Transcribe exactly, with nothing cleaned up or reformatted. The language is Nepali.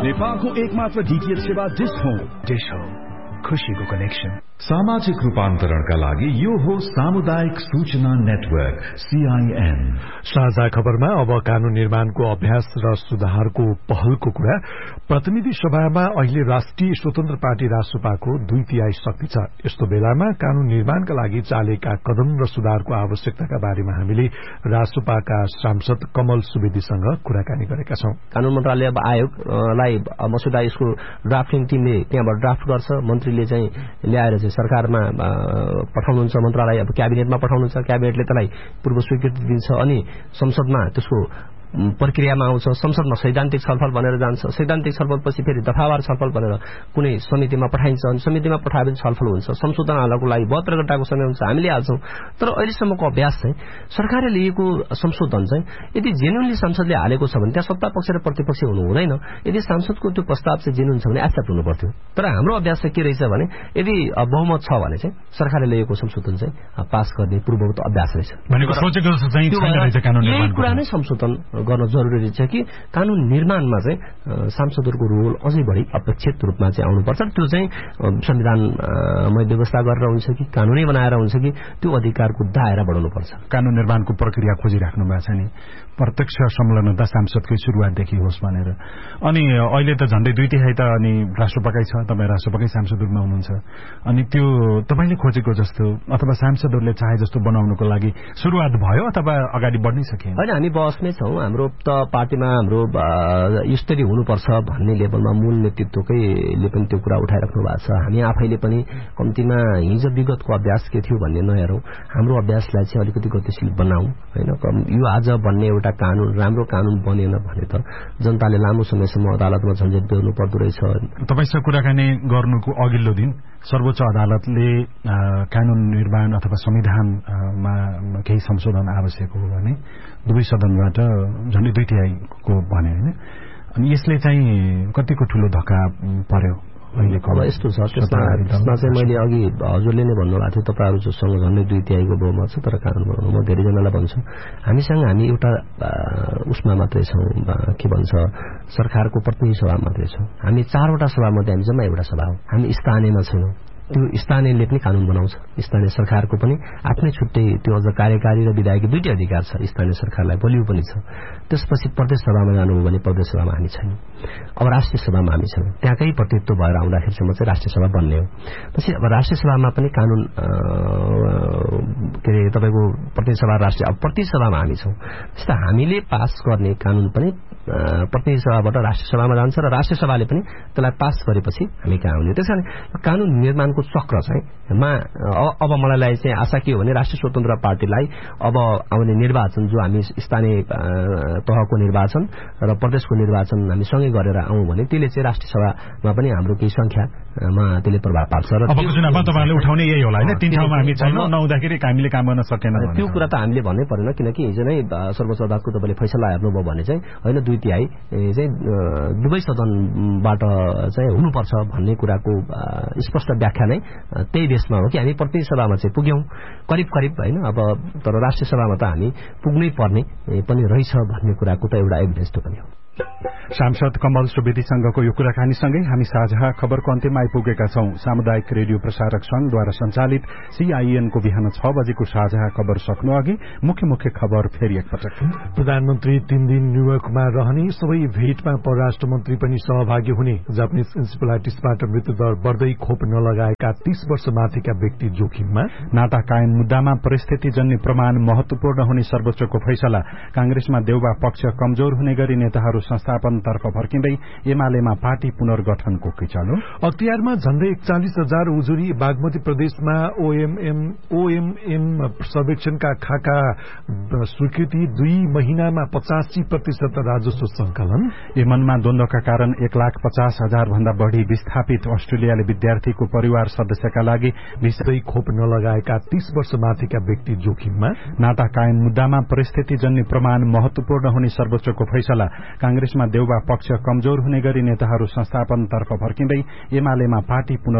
नेपालको एकमात्र डीटीएच सेवा डिश होम। डिश होम, खुशीको कनेक्सन। सामाजिक रूपान्तरणका लागि यो हो सामुदायिक सूचना नेटवर्क सीआईएन। साझा खबरमा अब कानून निर्माणको अभ्यास र सुधारको पहलको कुरा। प्रतिनिधि सभामा अहिले राष्ट्रिय स्वतन्त्र पार्टी रासपाको दुई तिहाई शक्ति छ। यस्तो बेलामा कानून निर्माणका लागि चालेका कदम र सुधारको आवश्यकताका बारेमा हामीले रासपाका सांसद कमल सुवेदीसँग कुराकानी गरेका छौं। कानून मन्त्रालय अब आयोगलाई मसुदा यसको ड्राफ्टिङ टिमले त्यहाँबाट ड्राफ्ट गर्छ, मन्त्रीले चाहिँ ल्याएर चाहिँ सरकारमा पठाउनुहुन्छ, मन्त्रालय अब क्याबिनेटमा पठाउनुहुन्छ, क्याबिनेटले त्यसलाई पूर्व स्वीकृति दिन्छ अनि संसदमा त्यसको प्रक्रियामा आउँछ। संसदमा सैद्धान्तिक छलफल भनेर जान्छ, सैद्धान्तिक छलफलपछि फेरि दफावार छलफल भनेर कुनै समितिमा पठाइन्छ अनि समितिमा पठाएपछि छलफल हुन्छ, संशोधन हाल्नको लागि बहत्तर घण्टाको समय हुन्छ, हामीले हाल्छौं। तर अहिलेसम्मको अभ्यास चाहिँ सरकारले लिएको संशोधन चाहिँ यदि जेन्युनली संसदले हालेको छ भने त्यहाँ सत्ता पक्ष र प्रतिपक्ष हुनु हुँदैन। यदि सांसदको त्यो प्रस्ताव चाहिँ जेन्युन छ भने एक्सेप्ट हुनु पर्थ्यो। तर हाम्रो अभ्यास चाहिँ के रहेछ भने यदि बहुमत छ भने चाहिँ सरकारले लिएको संशोधन चाहिँ पास गर्ने पूर्ववत अभ्यास रहेछ। भनेको सोचेको चाहिँ छैन रहेछ कानून निर्माण। यही कुरा नै संशोधन गर्न जरुरी छ कि कानून निर्माणमा चाहिँ सांसदहरूको रोल अझै बढी अपेक्षित रूपमा चाहिँ आउनुपर्छ। त्यो चाहिँ संविधानमै व्यवस्था गरेर हुन्छ कि कानूनै बनाएर हुन्छ कि त्यो अधिकारको दायरा बढाउनुपर्छ। कानून निर्माणको प्रक्रिया खोजिराख्नु भएको छ नि, प्रत्यक्ष संलग्नता सांसदकै सुरुवातदेखि होस् भनेर। अनि अहिले त झण्डै दुई तिहाई त अनि राष्ट्रपति छ, तपाईँ राष्ट्रपति सांसद रूपमा हुनुहुन्छ। अनि त्यो तपाईँले खोजेको जस्तो अथवा सांसदहरूले चाहे जस्तो बनाउनको लागि सुरुवात भयो अथवा अगाडि बढ्नै सकिएन? होइन, हामी बहसमै छौं। हाम्रो त पार्टीमा हाम्रो स्तरीय हुनुपर्छ भन्ने लेभलमा मूल नेतृत्वकैले पनि त्यो कुरा उठाइराख्नु भएको छ। हामी आफैले पनि कम्तीमा हिजो विगतको अभ्यास के थियो भन्ने नहेरौं, हाम्रो अभ्यासलाई चाहिँ अलिकति गतिशील बनाऊ हैन। यो आज भन्ने एउटा कानून राम्रो कानून बनेन भने त जनताले लामो समयसम्म अदालतमा झन्झट बेर्नु पर्दो रहेछ। तपाईसँग कुराकानी गर्नुको अघिल्लो दिन सर्वोच्च अदालतले कानून निर्माण अथवा संविधानमा केही संशोधन आवश्यक हो भने दुवै सदनबाट झन्डै दुई तिहाईको भने हैन। अनि यसले चाहिँ कतिको ठूलो धक्का पर्यो अहिलेको? अब यस्तो छ, त्यसमा त्यसमा चाहिँ मैले अघि हजुरले नै भन्नुभएको थियो तपाईँहरू जोसँग झन्डै दुई तिहाईको बहुमत छ तर कानून बनाउनु। म धेरैजनालाई भन्छु हामीसँग हामी एउटा उसमा मात्रै छौँ, के भन्छ सरकारको प्रतिनिधि सभा मात्रै छौँ। हामी चारवटा सभामध्ये हामी जम्मा एउटा सभा हो। हामी स्थानीयमा छैनौँ। त्यो स्थानीयले पनि कानून बनाउँछ। स्थानीय सरकारको पनि आफ्नै छुट्टै त्यो अझ कार्यकारी र विधायकी दुईटै अधिकार छ स्थानीय सरकारलाई, बलियो पनि छ। त्यसपछि प्रदेश सभामा जानुभयो भने प्रदेश सभामा हामी छैनौँ। अब राष्ट्रिय सभामा हामी छौँ। त्यहाँकै प्रतिनिधित्व भएर आउँदाखेरिसम्म चाहिँ राष्ट्रिय सभा बन्ने हो। पछि अब राष्ट्रिय सभामा पनि कानून के अरे तपाईँको प्रतिनिधि सभा राष्ट्रिय अब प्रतिनिधि सभामा हामी छौँ। त्यस्तो हामीले पास गर्ने कानून पनि प्रतिनिधि सभाबाट राष्ट्रिय सभामा जान्छ र राष्ट्रिय सभाले पनि त्यसलाई पास गरेपछि हामी कहाँ आउने। त्यसकारण कानून निर्माणको चक्र चाहिँ मा अब मलाई चाहिँ आशा के हो भने राष्ट्रिय स्वतन्त्र पार्टीलाई अब आउने निर्वाचन जो हामी स्थानीय तहको निर्वाचन र प्रदेशको निर्वाचन हामी सँगै गरेर आउँ भने त्यसले चाहिँ राष्ट्रिय सभामा पनि हाम्रो केही संख्यामा त्यसले प्रभाव पार्छ। र अबको चुनावमा तपाईहरुले उठाउने यही होला हैन? तीन ठाउँमा हामी छैनौँ, नहुँदाखेरि हामीले काम गर्न सकेन। त्यो कुरा त हामीले भन्नै परेन, किनकि हिजो नै सर्वोच्च अदालतको तपाईँले फैसला हेर्नुभयो भने चाहिँ होइन दुई तिहाई चाहिँ दुवै सदनबाट चाहिँ हुनुपर्छ भन्ने कुराको स्पष्ट व्याख्या नै त्यही देशमा हो कि हामी प्रतिनिधि सभामा चाहिँ पुग्यौं करिब करिब होइन। अब तर राष्ट्रिय सभामा त हामी पुग्नै पर्ने पनि रहेछ भन्ने कुराको त एउटा एभिडेन्स पनि हो। सांसद कमल सुवेदीसँगको यो कुराकानीसँगै हामी साझा खबरको अन्त्यमा आइपुगेका छौं। सामुदायिक रेडियो प्रसारक संघद्वारा संचालित सीआईएनको बिहान छ बजेको साझा खबर सक्नु अघि मुख्य मुख्य खबर फेरि एकपटक। प्रधानमन्त्री तीन दिन न्यूयोर्कमा रहने, सबै भेटमा परराष्ट्र मन्त्री पनि सहभागी हुने। जापानिज इन्सेफेलाइटिसबाट मृत्युदर बढ्दै खोप नलगाएका तीस वर्ष माथिका व्यक्ति जोखिममा। नाता कायम मुद्दामा परिस्थितिजन्य प्रमाण महत्वपूर्ण हुने सर्वोच्चको फैसला। कांग्रेसमा देउबा पक्ष कमजोर हुने गरी नेताहरू संस्थापनतर्फ फर्किँदै एमालेमा पार्टी पुनर्गठनको किचलो। अख्तियारमा झण्डै एकचालिस हजार उजुरी। बागमती प्रदेशमा ओएमएम ओएमएम सर्वेक्षणका खाका स्वीकृति। दुई महिनामा पचासी प्रतिशत राजस्व संकलन। यमनमा द्वन्द्वका कारण एक लाख पचास हजार भन्दा बढ़ी विस्थापित। अस्ट्रेलियाले विद्यार्थीको परिवार सदस्यका लागि भित्रै खोप नलगाएका तीस वर्ष माथिका व्यक्ति जोखिममा। नाता कायम मुद्दामा परिस्थितिजन्य प्रमाण महत्वपूर्ण हुने सर्वोच्चको फैसला। कांग्रेसमा देउबा पक्ष कमजोर हुने गरी नेताहरू संस्थापनतर्फ फर्किँदै एमालेमा पार्टी पुनर्